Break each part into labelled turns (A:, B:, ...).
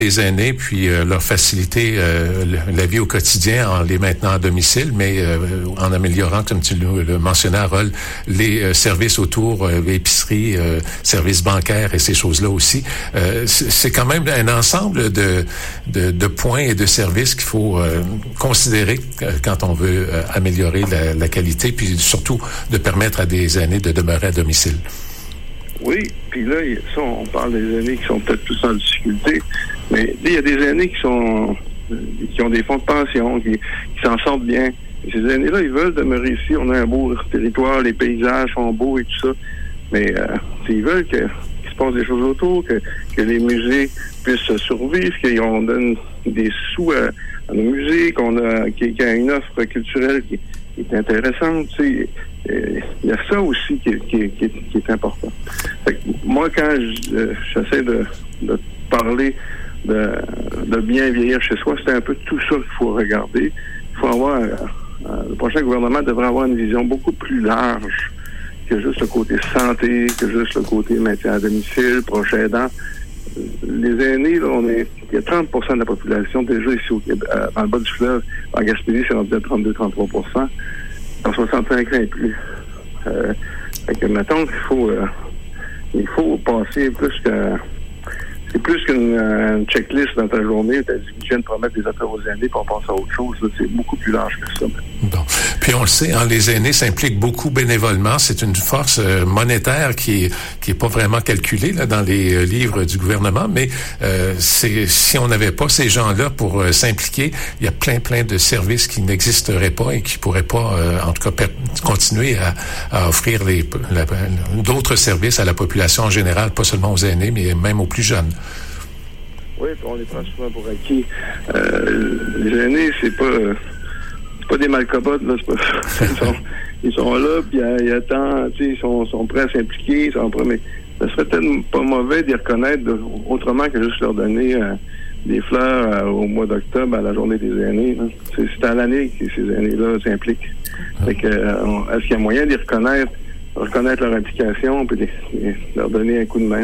A: les aînés, puis leur faciliter la vie au quotidien en les maintenant à domicile, mais en améliorant, comme tu le mentionnais, Harold, les services autour, épicerie, services bancaires et ces choses-là aussi. C'est quand même un ensemble de points et de services qu'il faut considérer quand on veut améliorer la qualité, puis surtout de permettre à des aînés de demeurer à domicile.
B: Oui, puis là, ça, on parle des aînés qui sont peut-être plus en difficulté, mais il y a des aînés qui ont des fonds de pension, qui s'en sortent bien. Et ces aînés-là, ils veulent demeurer ici. On a un beau territoire, les paysages sont beaux et tout ça. Mais ils veulent qu'il se passe des choses autour, que les musées puissent survivre, qu'on donne des sous à nos musées, qu'il y a une offre culturelle qui est intéressante. Tu sais, il y a ça aussi qui est important. Fait que moi, quand j'essaie de parler de bien vieillir chez soi, c'est un peu tout ça qu'il faut regarder. Il faut avoir le prochain gouvernement devrait avoir une vision beaucoup plus large que juste le côté santé, que juste le côté maintien à domicile, proche aidant. Les aînés, là, il y a 30 % de la population déjà ici au Québec, dans le bas du fleuve. En Gaspésie, c'est rendu à 32-33 %. En 65 ans et plus. Fait que, mettons qu'il faut passer plus que... C'est plus qu'une checklist dans ta journée. Tu as dit que tu viens de promettre des affaires aux aînés pour penser à autre chose. Là, c'est beaucoup plus large que ça.
A: Bon. Puis on le sait, les aînés s'impliquent beaucoup bénévolement. C'est une force monétaire qui est pas vraiment calculée là, dans les livres du gouvernement. Mais si on n'avait pas ces gens-là pour s'impliquer, il y a plein de services qui n'existeraient pas et qui pourraient pas, en tout cas, continuer à offrir d'autres services à la population en général, pas seulement aux aînés, mais même aux plus jeunes.
B: Oui, on les prend souvent pour acquis. Les aînés, c'est pas des malcobotes, là, c'est pas ils sont là, puis ils attendent, ils sont prêts à s'impliquer, ils sont prêts, mais ça serait peut-être pas mauvais d'y reconnaître autrement que juste leur donner des fleurs au mois d'octobre, à la journée des aînés. Hein. C'est à l'année que ces aînés-là s'impliquent. Fait que, est-ce qu'il y a moyen d'y reconnaître leur implication, puis leur donner un coup de main?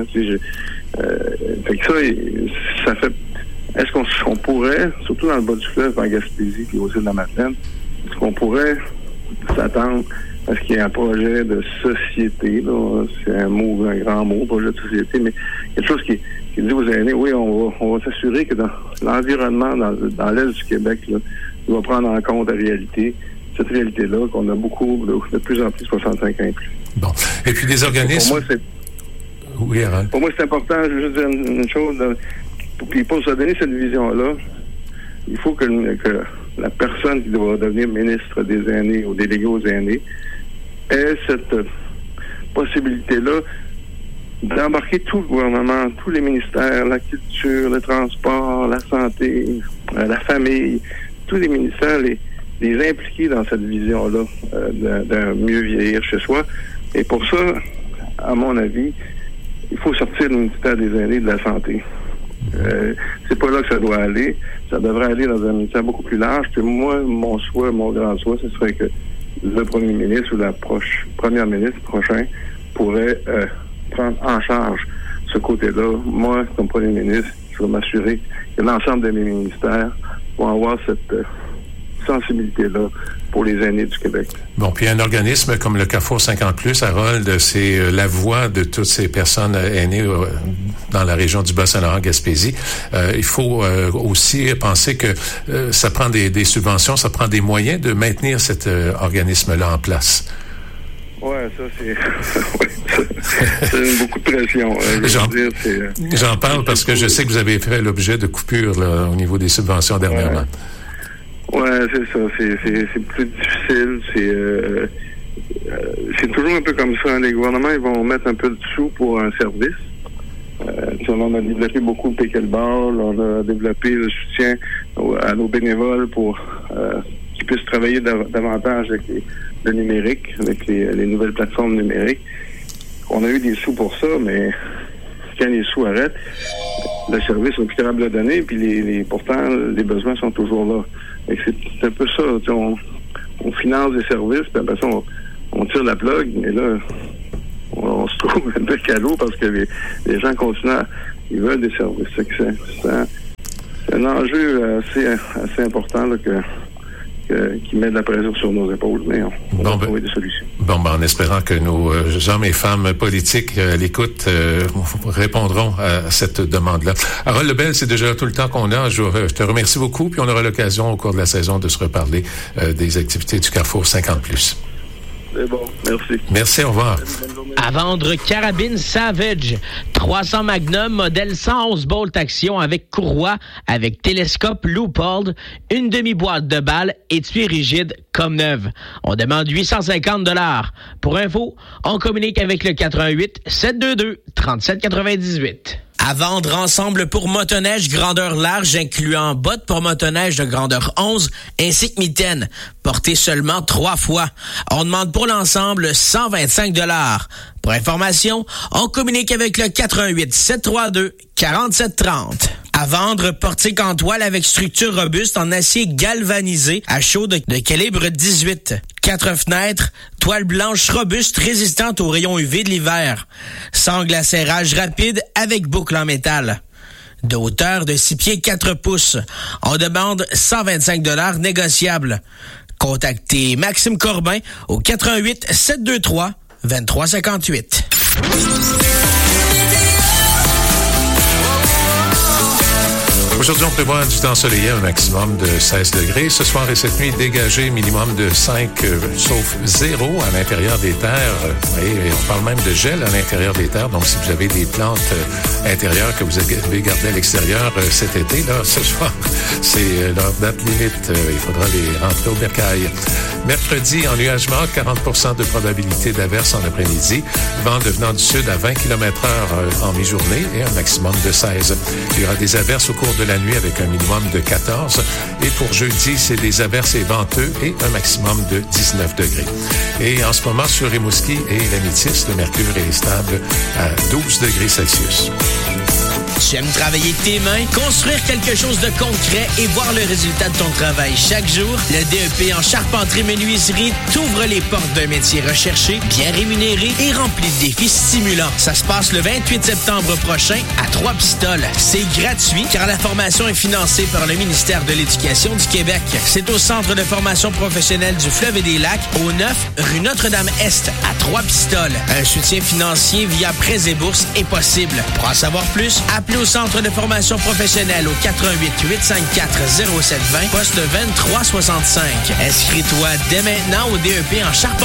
B: Fait que ça fait... Est-ce qu'on pourrait, surtout dans le bas du fleuve, en Gaspésie, puis aux îles de la Madeleine, est-ce qu'on pourrait s'attendre à ce qu'il y ait un projet de société, là, c'est un grand mot, projet de société, mais quelque chose qui dit aux aînés, oui, on va s'assurer que dans l'environnement, dans l'est du Québec, là, on va prendre en compte la réalité, cette réalité-là, qu'on a beaucoup, de plus en plus, 65 ans et plus.
A: Bon. Et puis des organismes...
B: Pour moi, c'est...
A: Oui, Harold.
B: Pour moi, c'est important, je veux juste dire une chose, puis pour se donner cette vision-là, il faut que la personne qui doit devenir ministre des aînés ou délégué aux aînés ait cette possibilité-là d'embarquer tout le gouvernement, tous les ministères, la culture, le transport, la santé, la famille, tous les ministères, les impliquer dans cette vision-là d'un mieux vieillir chez soi. Et pour ça, à mon avis, il faut sortir le ministère des aînés de la santé. C'est pas là que ça doit aller. Ça devrait aller dans un ministère beaucoup plus large. Puis moi, mon grand souhait, ce serait que le premier ministre ou la première ministre prochain pourrait prendre en charge ce côté-là. Moi, comme premier ministre, je vais m'assurer que l'ensemble de mes ministères vont avoir cette sensibilité-là pour les aînés du Québec.
A: Bon, puis un organisme comme le Carrefour 50+, Harold, c'est la voix de toutes ces personnes aînées dans la région du Bas-Saint-Laurent-Gaspésie. Il faut aussi penser que ça prend des subventions, ça prend des moyens de maintenir cet organisme-là en place.
B: Ouais, ça, c'est beaucoup de pression.
A: J'en parle parce que je sais que vous avez fait l'objet de coupures là, au niveau des subventions dernièrement.
B: Ouais, c'est ça. C'est plus difficile. C'est toujours un peu comme ça. Les gouvernements, ils vont mettre un peu de sous pour un service. On a développé beaucoup le pickleball. On a développé le soutien à nos bénévoles pour qu'ils puissent travailler davantage avec le numérique, avec les nouvelles plateformes numériques. On a eu des sous pour ça, mais quand les sous arrêtent, le service n'est plus capable de le donner, puis pourtant, les besoins sont toujours là. Et c'est un peu ça. On finance des services, puis après ça, on tire la plug, mais là, on se trouve un peu calot parce que les gens continuent ils veulent des services. un enjeu assez important là, qui met de la pression sur nos épaules, mais on va trouver des solutions.
A: En espérant que nos hommes et femmes politiques à l'écoute répondront à cette demande-là. Harold Lebel, c'est déjà tout le temps qu'on a. Je te remercie beaucoup, puis on aura l'occasion au cours de la saison de se reparler des activités du Carrefour 50+.
B: C'est bon, merci.
A: Merci, au revoir.
C: À vendre carabine Savage, 300 Magnum, modèle 111 Bolt Action avec courroie, avec télescope Leupold, une demi-boîte de balles, étui rigide comme neuve. On demande 850 $. Pour info, on communique avec le 88 722 3798. À vendre ensemble pour motoneige grandeur large, incluant bottes pour motoneige de grandeur 11, ainsi que mitaines, portées seulement 3 fois. On demande pour l'ensemble 125 $. Pour information, on communique avec le 88 732 4730. À vendre, portique en toile avec structure robuste en acier galvanisé à chaud de calibre 18. 4 fenêtres, toile blanche robuste résistante aux rayons UV de l'hiver. Sangle à serrage rapide avec boucle en métal. De hauteur de 6 pieds 4 pouces. On demande 125 $ négociables. Contactez Maxime Corbin au 88 723 2358.
A: Aujourd'hui, on prévoit du temps ensoleillé, un maximum de 16 degrés. Ce soir et cette nuit, dégagé, minimum de 5, sauf 0 à l'intérieur des terres. Et on parle même de gel à l'intérieur des terres. Donc, si vous avez des plantes intérieures que vous avez gardées à l'extérieur cet été, là, ce soir, c'est leur date limite. Il faudra les rentrer au bercail. Mercredi, ennuagement, 40% de probabilité d'averse en après-midi. Vent devenant du sud à 20 km/h en mi-journée et un maximum de 16. Il y aura des averses au cours de la nuit avec un minimum de 14. Et pour jeudi, c'est des averses et venteux et un maximum de 19 degrés. Et en ce moment, sur Rimouski et la Métis, le mercure est stable à 12 degrés Celsius.
C: Tu aimes travailler tes mains, construire quelque chose de concret et voir le résultat de ton travail chaque jour? Le DEP en charpenterie-menuiserie t'ouvre les portes d'un métier recherché, bien rémunéré et rempli de défis stimulants. Ça se passe le 28 septembre prochain à Trois-Pistoles. C'est gratuit car la formation est financée par le ministère de l'Éducation du Québec. C'est au Centre de formation professionnelle du Fleuve et des Lacs, au 9 rue Notre-Dame-Est à Trois-Pistoles. Un soutien financier via Prêts et Bourses est possible. Pour en savoir plus, appelez au Centre de formation professionnelle au 88 854 0720, poste 2365. Inscris-toi dès maintenant au DEP en charpenterie